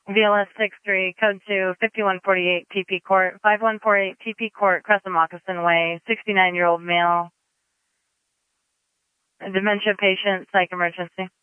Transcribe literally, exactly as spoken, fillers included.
V L S six three, code two, fifty-one forty-eight T P Court, five one four eight T P Court, Crescent Moccasin Way, sixty-nine-year-old male, dementia patient, psych emergency.